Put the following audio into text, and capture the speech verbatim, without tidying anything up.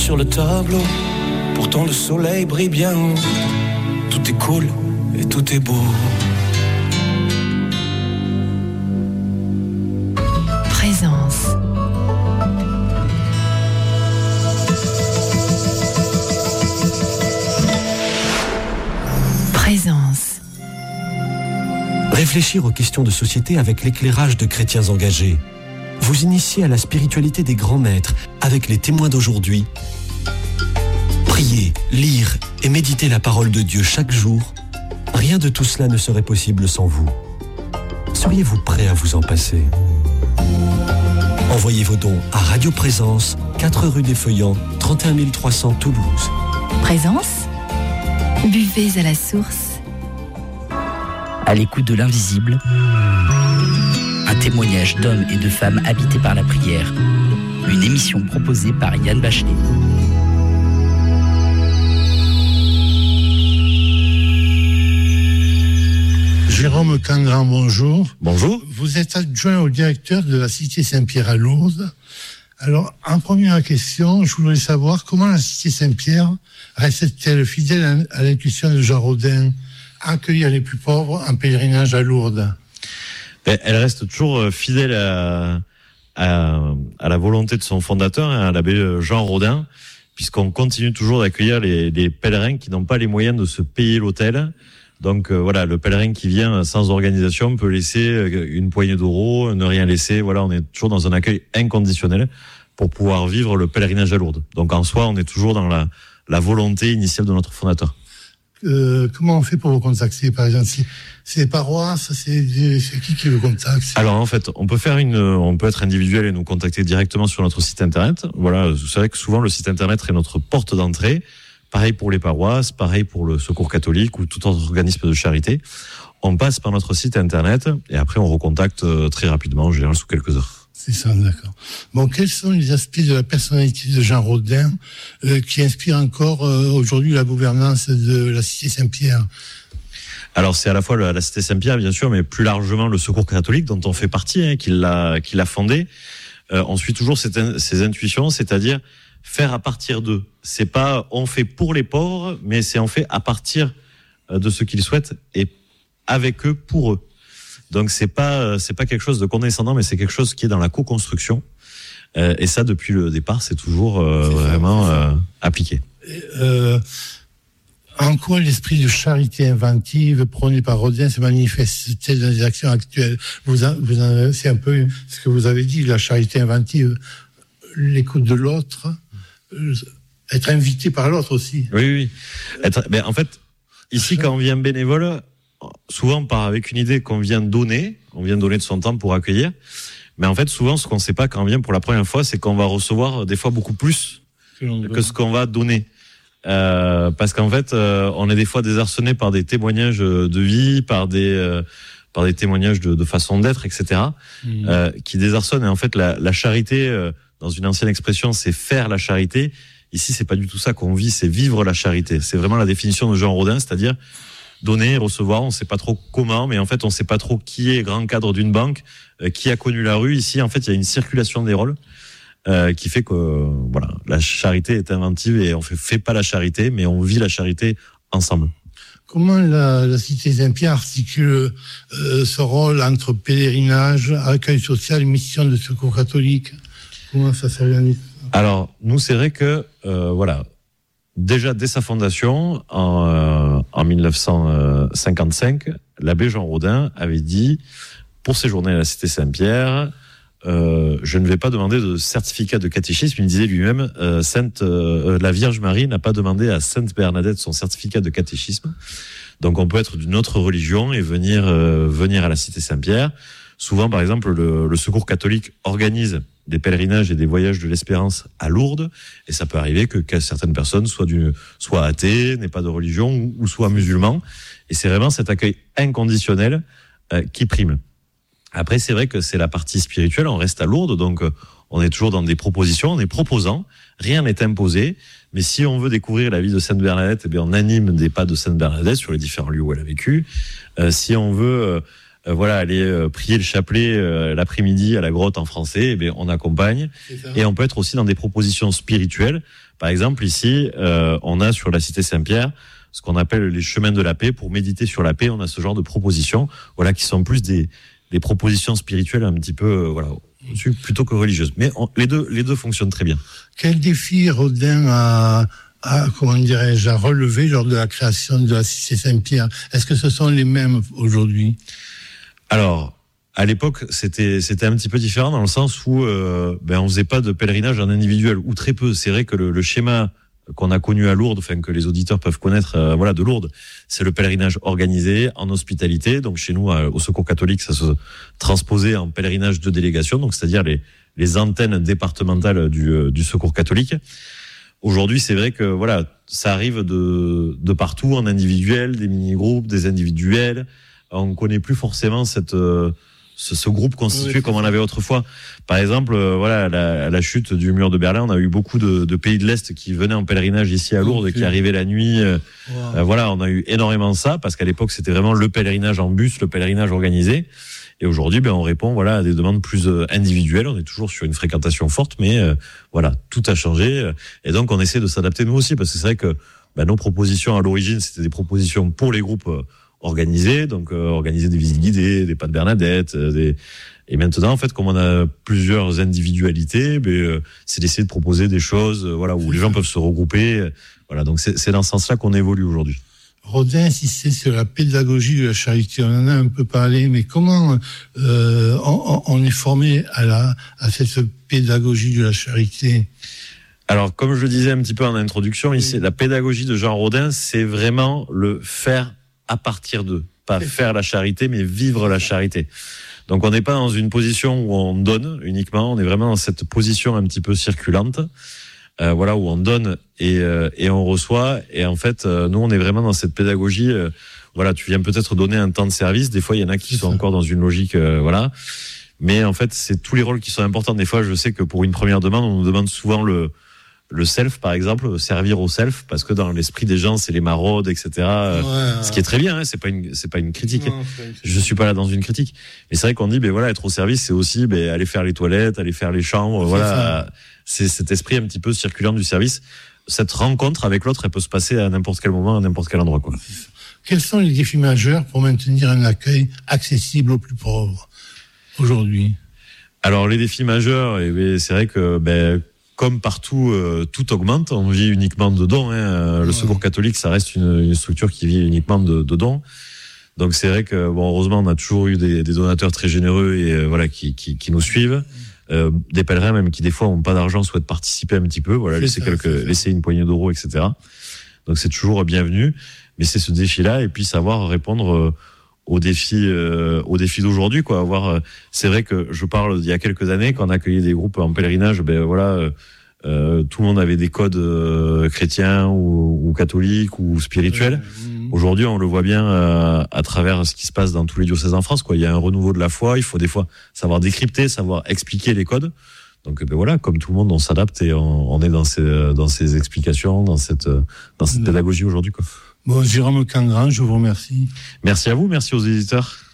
sur le tableau. Pourtant le soleil brille bien haut. Tout est cool et tout est beau. Présence. Présence. Réfléchir aux questions de société avec l'éclairage de chrétiens engagés. Vous initier à la spiritualité des grands maîtres avec les témoins d'aujourd'hui. Prier, lire et méditer la parole de Dieu chaque jour. Rien de tout cela ne serait possible sans vous. Seriez-vous prêt à vous en passer ? Envoyez vos dons à Radio Présence, quatre rue des Feuillants, trente et un mille trois cents Toulouse. Présence. Buvez à la source. À l'écoute de l'invisible, un témoignage d'hommes et de femmes habités par la prière. Une émission proposée par Yann Bachelet. Jérôme Cangran, bonjour. Bonjour. Vous êtes adjoint au directeur de la Cité Saint-Pierre à Lourdes. Alors, en première question, je voudrais savoir comment la Cité Saint-Pierre reste-t-elle fidèle à l'intuition de Jean Rodin, accueillir les plus pauvres en pèlerinage à Lourdes? Elle reste toujours fidèle à, à, à la volonté de son fondateur, à l'abbé Jean Rodin, puisqu'on continue toujours d'accueillir les, les pèlerins qui n'ont pas les moyens de se payer l'hôtel. Donc euh, voilà, le pèlerin qui vient sans organisation peut laisser une poignée d'euros, ne rien laisser. Voilà, on est toujours dans un accueil inconditionnel pour pouvoir vivre le pèlerinage à Lourdes. Donc en soi, on est toujours dans la, la volonté initiale de notre fondateur. Euh, comment on fait pour vous contacter, par exemple? C'est, c'est les paroisses, c'est, c'est qui qui vous contacte? Alors en fait, on peut faire une, on peut être individuel et nous contacter directement sur notre site internet. Voilà, c'est vrai que souvent le site internet est notre porte d'entrée. Pareil pour les paroisses, pareil pour le Secours catholique ou tout autre organisme de charité. On passe par notre site internet et après on recontacte très rapidement, en général sous quelques heures. C'est ça, d'accord. Bon, quels sont les aspects de la personnalité de Jean Rodin euh, qui inspirent encore euh, aujourd'hui la gouvernance de la Cité Saint-Pierre? Alors c'est à la fois la, la Cité Saint-Pierre bien sûr, mais plus largement le Secours catholique dont on fait partie, hein, qui l'a, qui l'a fondé. Euh, on suit toujours cette, ces intuitions, c'est-à-dire faire à partir d'eux. C'est pas on fait pour les pauvres, mais c'est on fait à partir de ce qu'ils souhaitent et avec eux, pour eux. Donc c'est pas c'est pas quelque chose de condescendant, mais c'est quelque chose qui est dans la co-construction. Euh, et ça, depuis le départ, c'est toujours euh, c'est vraiment euh, appliqué. Euh, en quoi l'esprit de charité inventive prôné par Rodin se manifeste-t-il dans les actions actuelles? Vous, en, vous en, c'est un peu ce que vous avez dit, la charité inventive, l'écoute de l'autre. Être invité par l'autre aussi. Oui, oui. Être, ben, en fait, ici, quand on vient bénévole, souvent on part avec une idée qu'on vient donner, on vient donner de son temps pour accueillir. Mais en fait, souvent, ce qu'on ne sait pas quand on vient pour la première fois, c'est qu'on va recevoir des fois beaucoup plus que, que ce qu'on va donner. Euh, parce qu'en fait, euh, on est des fois désarçonné par des témoignages de vie, par des, euh, par des témoignages de, de façon d'être, et cetera, mmh. euh, qui désarçonnent. Et en fait, la, la charité... Euh, dans une ancienne expression, c'est faire la charité. Ici, c'est pas du tout ça qu'on vit, c'est vivre la charité. C'est vraiment la définition de Jean Rodin, c'est-à-dire donner, recevoir. On sait pas trop comment, mais en fait, on sait pas trop qui est grand cadre d'une banque, euh, qui a connu la rue. Ici, en fait, il y a une circulation des rôles euh, qui fait que euh, voilà, la charité est inventive et on fait, fait pas la charité, mais on vit la charité ensemble. Comment la, la Cité Saint-Pierre articule euh, ce rôle entre pèlerinage, accueil social et mission de secours catholique? Comment ça s'organise? Alors, nous, c'est vrai que, euh, voilà, déjà dès sa fondation, en, euh, en dix-neuf cent cinquante-cinq, l'abbé Jean Rodin avait dit, pour séjourner à la Cité Saint-Pierre, euh, je ne vais pas demander de certificat de catéchisme. Il disait lui-même, euh, Sainte, euh, la Vierge Marie n'a pas demandé à Sainte Bernadette son certificat de catéchisme. Donc, on peut être d'une autre religion et venir, euh, venir à la Cité Saint-Pierre. Souvent, par exemple, le, le Secours catholique organise des pèlerinages et des voyages de l'espérance à Lourdes, et ça peut arriver que, que certaines personnes soient, du, soient athées, n'aient pas de religion, ou, ou soient musulmans, et c'est vraiment cet accueil inconditionnel euh, qui prime. Après, c'est vrai que c'est la partie spirituelle, on reste à Lourdes, donc euh, on est toujours dans des propositions, on est proposant, rien n'est imposé, mais si on veut découvrir la vie de Sainte Bernadette, eh bien on anime des pas de Sainte Bernadette sur les différents lieux où elle a vécu. Euh, si on veut... Euh, euh, voilà, aller euh, prier le chapelet euh, l'après-midi à la grotte en français, eh bien, on accompagne. Et on peut être aussi dans des propositions spirituelles. Par exemple, ici, euh, on a sur la cité Saint-Pierre ce qu'on appelle les chemins de la paix. Pour méditer sur la paix, on a ce genre de propositions, voilà, qui sont plus des, des propositions spirituelles un petit peu, euh, voilà, plutôt que religieuses. Mais on, les deux, les deux fonctionnent très bien. Quel défi Rodin a, a, comment dirais-je, a relevé lors de la création de la cité Saint-Pierre? Est-ce que ce sont les mêmes aujourd'hui? Alors, à l'époque, c'était c'était un petit peu différent dans le sens où euh, ben on faisait pas de pèlerinage en individuel, ou très peu. C'est vrai que le, le schéma qu'on a connu à Lourdes, enfin que les auditeurs peuvent connaître, euh, voilà, de Lourdes, c'est le pèlerinage organisé en hospitalité. Donc chez nous, euh, au Secours catholique, ça se transposait en pèlerinage de délégation, donc c'est-à-dire les les antennes départementales du euh, du Secours catholique. Aujourd'hui, c'est vrai que voilà, ça arrive de de partout, en individuel, des mini-groupes, des individuels. On connaît plus forcément cette euh, ce, ce groupe constitué oui, comme on avait autrefois. Par exemple, euh, voilà, à la, à la chute du mur de Berlin, on a eu beaucoup de, de pays de l'Est qui venaient en pèlerinage ici à Lourdes, okay. qui arrivaient la nuit. Euh, wow. euh, voilà, on a eu énormément ça parce qu'à l'époque, c'était vraiment le pèlerinage en bus, le pèlerinage organisé. Et aujourd'hui, ben, on répond, voilà, à des demandes plus euh, individuelles. On est toujours sur une fréquentation forte, mais euh, voilà, tout a changé. Et donc, on essaie de s'adapter nous aussi, parce que c'est vrai que ben, nos propositions à l'origine, c'était des propositions pour les groupes euh, organisés, donc euh, organiser des visites guidées, des pas de Bernadette, euh, des... et maintenant en fait comme on a plusieurs individualités, ben, euh, c'est d'essayer de proposer des choses, euh, voilà, où les gens peuvent se regrouper, euh, voilà, donc c'est, c'est dans ce sens-là qu'on évolue aujourd'hui. Rodin insistait sur la pédagogie de la charité. On en a un peu parlé, mais comment euh, on, on est formé à la à cette pédagogie de la charité? Alors, comme je le disais un petit peu en introduction, ici, la pédagogie de Jean Rodin, c'est vraiment le faire à partir d'eux. Pas faire la charité, mais vivre la charité. Donc, on n'est pas dans une position où on donne uniquement, on est vraiment dans cette position un petit peu circulante, euh, voilà, où on donne et, euh, et on reçoit. Et en fait, euh, nous, on est vraiment dans cette pédagogie. Euh, voilà, tu viens peut-être donner un temps de service. Des fois, il y en a qui sont encore dans une logique, euh, voilà. Mais en fait, c'est tous les rôles qui sont importants. Des fois, je sais que pour une première demande, on nous demande souvent le le self, par exemple, servir au self, parce que dans l'esprit des gens, c'est les maraudes, et cetera. Ouais, ce qui est très bien, hein, c'est pas une, c'est pas une critique. Non, une je suis pas là dans une critique. Mais c'est vrai qu'on dit, ben voilà, être au service, c'est aussi, ben, aller faire les toilettes, aller faire les chambres, c'est voilà. Ça. C'est cet esprit un petit peu circulant du service. Cette rencontre avec l'autre, elle peut se passer à n'importe quel moment, à n'importe quel endroit, quoi. Quels sont les défis majeurs pour maintenir un accueil accessible aux plus pauvres aujourd'hui? Alors, les défis majeurs, eh ben, c'est vrai que, ben, comme partout, euh, tout augmente. On vit uniquement de dons. Hein. Le ouais. Secours catholique, ça reste une, une structure qui vit uniquement de, de dons. Donc c'est vrai que, bon, heureusement, on a toujours eu des, des donateurs très généreux et euh, voilà, qui, qui, qui nous suivent. Euh, des pèlerins même qui des fois ont pas d'argent souhaitent participer un petit peu. Voilà, laisser ça, quelques, laisser une poignée d'euros, et cetera. Donc c'est toujours bienvenu. Mais c'est ce défi-là et puis savoir répondre euh, aux défis, euh, aux défis d'aujourd'hui, quoi. Avoir, euh, c'est vrai que je parle d'il y a quelques années quand on accueillait des groupes en pèlerinage, ben voilà, euh, euh, tout le monde avait des codes euh, chrétiens ou, ou catholiques ou spirituels. Mmh. Aujourd'hui, on le voit bien euh, à travers ce qui se passe dans tous les diocèses en France, quoi. Il y a un renouveau de la foi. Il faut des fois savoir décrypter, savoir expliquer les codes. Donc, ben voilà, comme tout le monde, on s'adapte et on, on est dans ces, dans ces explications, dans cette, dans cette mmh. pédagogie aujourd'hui, quoi. Bon, Jérôme Cangran, je vous remercie. Merci à vous, merci aux éditeurs.